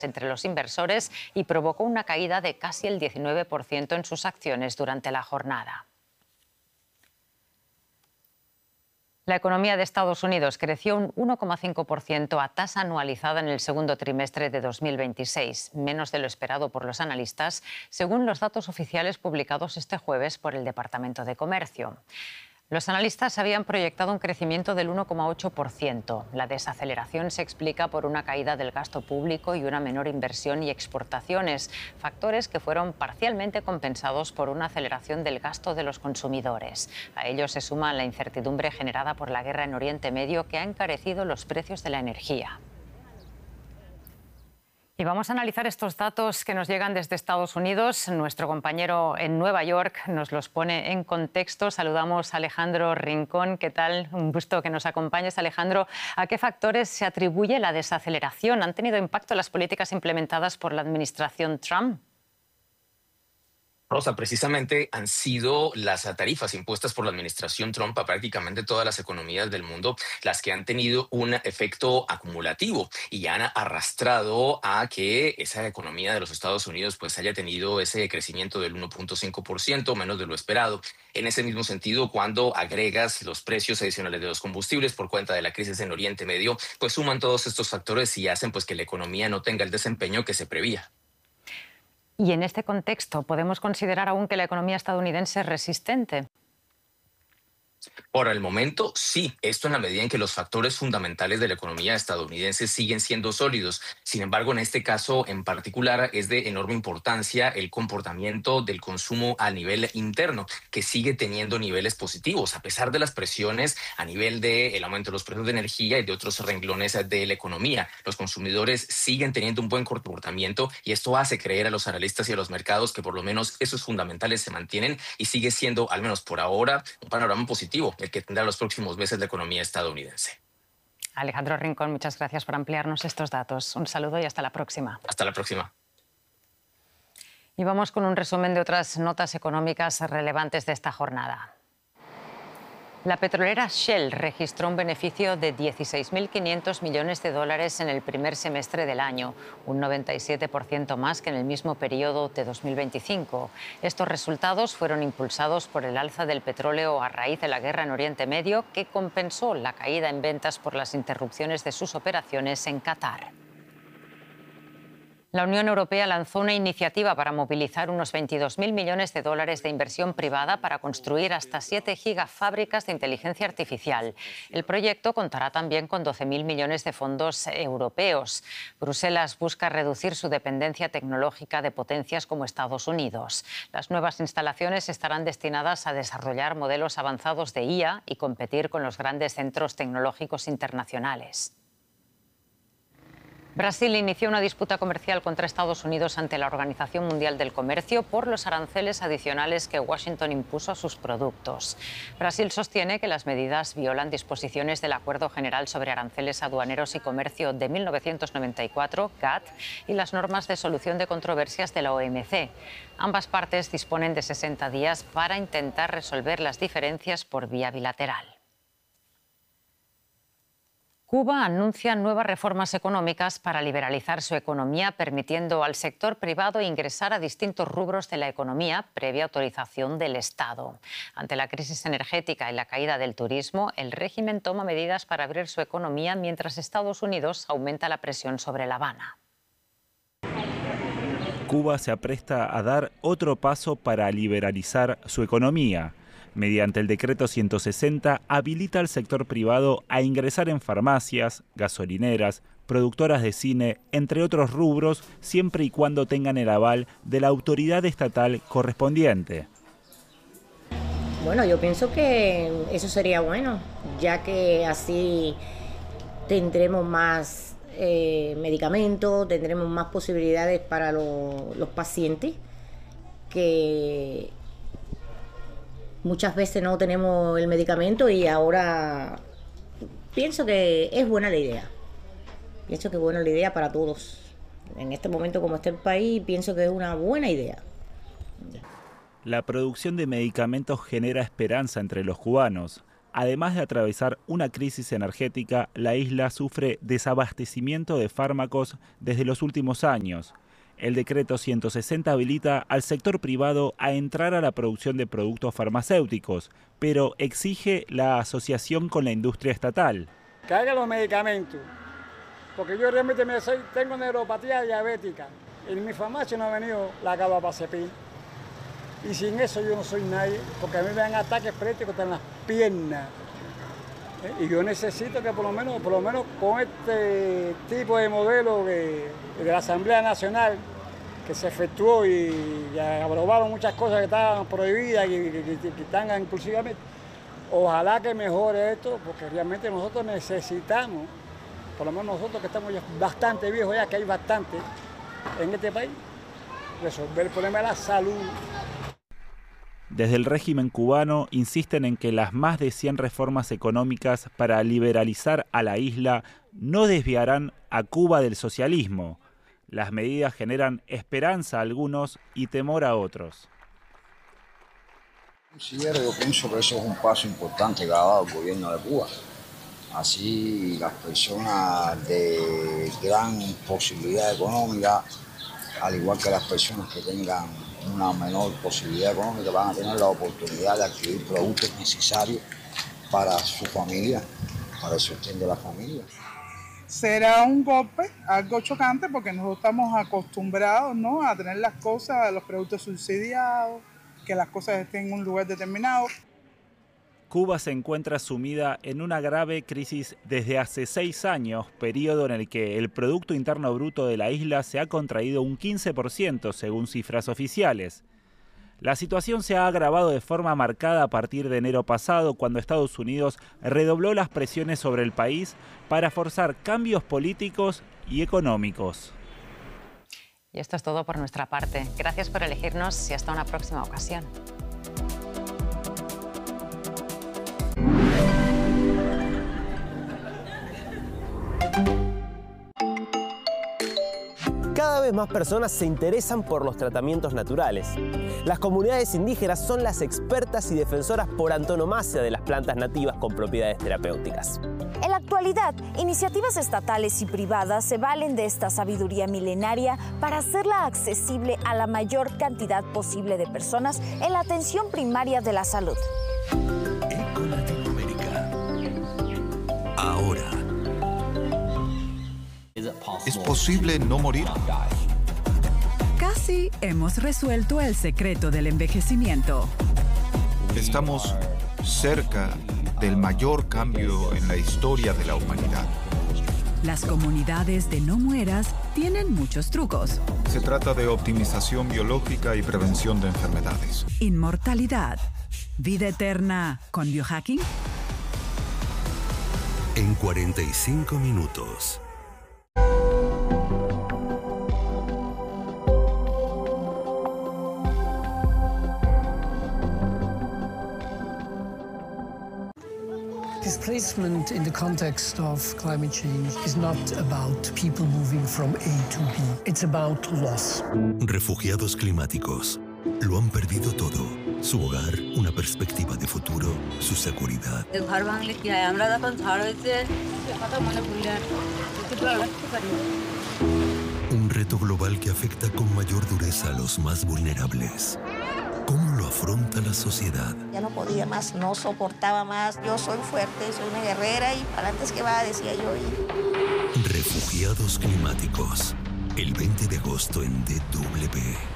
entre los inversores y provocó una caída de casi el 19% en sus acciones durante la jornada. La economía de Estados Unidos creció un 1,5% a tasa anualizada en el segundo trimestre de 2026, menos de lo esperado por los analistas, según los datos oficiales publicados este jueves por el Departamento de Comercio. Los analistas habían proyectado un crecimiento del 1,8%. La desaceleración se explica por una caída del gasto público y una menor inversión y exportaciones, factores que fueron parcialmente compensados por una aceleración del gasto de los consumidores. A ello se suma la incertidumbre generada por la guerra en Oriente Medio, que ha encarecido los precios de la energía. Y vamos a analizar estos datos que nos llegan desde Estados Unidos. Nuestro compañero en Nueva York nos los pone en contexto. Saludamos a Alejandro Rincón. ¿Qué tal? Un gusto que nos acompañes, Alejandro. ¿A qué factores se atribuye la desaceleración? ¿Han tenido impacto las políticas implementadas por la administración Trump? Rosa, precisamente han sido las tarifas impuestas por la administración Trump a prácticamente todas las economías del mundo las que han tenido un efecto acumulativo y han arrastrado a que esa economía de los Estados Unidos pues haya tenido ese crecimiento del 1,5%, menos de lo esperado. En ese mismo sentido, cuando agregas los precios adicionales de los combustibles por cuenta de la crisis en Oriente Medio, pues suman todos estos factores y hacen pues que la economía no tenga el desempeño que se prevía. Y en este contexto, ¿podemos considerar aún que la economía estadounidense es resistente? Por el momento, sí, esto en la medida en que los factores fundamentales de la economía estadounidense siguen siendo sólidos. Sin embargo, en este caso en particular es de enorme importancia el comportamiento del consumo a nivel interno, que sigue teniendo niveles positivos, a pesar de las presiones a nivel del aumento de los precios de energía y de otros renglones de la economía. Los consumidores siguen teniendo un buen comportamiento y esto hace creer a los analistas y a los mercados que por lo menos esos fundamentales se mantienen y sigue siendo, al menos por ahora, un panorama positivo el que tendrá los próximos meses la economía estadounidense. Alejandro Rincón, muchas gracias por ampliarnos estos datos. Un saludo y hasta la próxima. Hasta la próxima. Y vamos con un resumen de otras notas económicas relevantes de esta jornada. La petrolera Shell registró un beneficio de 16.500 millones de dólares en el primer semestre del año, un 97% más que en el mismo periodo de 2025. Estos resultados fueron impulsados por el alza del petróleo a raíz de la guerra en Oriente Medio, que compensó la caída en ventas por las interrupciones de sus operaciones en Qatar. La Unión Europea lanzó una iniciativa para movilizar unos 22.000 millones de dólares de inversión privada para construir hasta 7 gigafábricas de inteligencia artificial. El proyecto contará también con 12.000 millones de fondos europeos. Bruselas busca reducir su dependencia tecnológica de potencias como Estados Unidos. Las nuevas instalaciones estarán destinadas a desarrollar modelos avanzados de IA y competir con los grandes centros tecnológicos internacionales. Brasil inició una disputa comercial contra Estados Unidos ante la Organización Mundial del Comercio por los aranceles adicionales que Washington impuso a sus productos. Brasil sostiene que las medidas violan disposiciones del Acuerdo General sobre Aranceles Aduaneros y Comercio de 1994, GATT, y las normas de solución de controversias de la OMC. Ambas partes disponen de 60 días para intentar resolver las diferencias por vía bilateral. Cuba anuncia nuevas reformas económicas para liberalizar su economía, permitiendo al sector privado ingresar a distintos rubros de la economía previa autorización del Estado. Ante la crisis energética y la caída del turismo, el régimen toma medidas para abrir su economía mientras Estados Unidos aumenta la presión sobre La Habana. Cuba se apresta a dar otro paso para liberalizar su economía. Mediante el decreto 160, habilita al sector privado a ingresar en farmacias, gasolineras, productoras de cine, entre otros rubros, siempre y cuando tengan el aval de la autoridad estatal correspondiente. Bueno, yo pienso que eso sería bueno, ya que así tendremos más medicamentos, tendremos más posibilidades para los pacientes que muchas veces no tenemos el medicamento y ahora pienso que es buena la idea. Pienso que es buena la idea para todos. En este momento como está el país, pienso que es una buena idea. La producción de medicamentos genera esperanza entre los cubanos. además de atravesar una crisis energética, la isla sufre desabastecimiento de fármacos desde los últimos años. El decreto 160 habilita al sector privado a entrar a la producción de productos farmacéuticos, pero exige la asociación con la industria estatal. Que hagan los medicamentos, porque yo realmente tengo neuropatía diabética. En mi farmacia no ha venido la carbamazepina. Y sin eso yo no soy nadie, porque a mí me dan ataques epilépticos en las piernas. Y yo necesito que por lo menos con este tipo de modelo de la Asamblea Nacional, que se efectuó y aprobaron muchas cosas que estaban prohibidas y que están inclusivamente, ojalá que mejore esto, porque realmente nosotros necesitamos, por lo menos nosotros que estamos ya bastante viejos ya, que hay bastante en este país, resolver el problema de la salud. Desde el régimen cubano insisten en que las más de 100 reformas económicas para liberalizar a la isla no desviarán a Cuba del socialismo. Las medidas generan esperanza a algunos y temor a otros. Yo pienso que eso es un paso importante que ha dado el gobierno de Cuba. Así las personas de gran posibilidad económica, al igual que las personas que tengan una menor posibilidad económica, van a tener la oportunidad de adquirir productos necesarios para su familia, para el sostén de la familia. Será un golpe, algo chocante, porque nosotros estamos acostumbrados, ¿no?, a tener las cosas, los productos subsidiados, que las cosas estén en un lugar determinado. Cuba se encuentra sumida en una grave crisis desde hace 6 años, periodo en el que el Producto Interno Bruto de la isla se ha contraído un 15% según cifras oficiales. La situación se ha agravado de forma marcada a partir de enero pasado, cuando Estados Unidos redobló las presiones sobre el país para forzar cambios políticos y económicos. Y esto es todo por nuestra parte. Gracias por elegirnos y hasta una próxima ocasión. Cada vez más personas se interesan por los tratamientos naturales. Las comunidades indígenas son las expertas y defensoras por antonomasia de las plantas nativas con propiedades terapéuticas. En la actualidad, iniciativas estatales y privadas se valen de esta sabiduría milenaria para hacerla accesible a la mayor cantidad posible de personas en la atención primaria de la salud. Eco Latinoamérica. Ahora. ¿Es posible no morir? Casi hemos resuelto el secreto del envejecimiento. Estamos cerca del mayor cambio en la historia de la humanidad. Las comunidades de No Mueras tienen muchos trucos. Se trata de optimización biológica y prevención de enfermedades. Inmortalidad. Vida eterna con biohacking. En 45 minutos. Displacement in the context of climate change is not about people moving from A to B. It's about loss. Refugiados climáticos lo han perdido todo. Su hogar, una perspectiva de futuro, su seguridad. Un reto global que afecta con mayor dureza a los más vulnerables. ¿Cómo lo afronta la sociedad? Ya no podía más, no soportaba más. Yo soy fuerte, soy una guerrera y para antes que va, decía yo. Refugiados climáticos. El 20 de agosto en DW.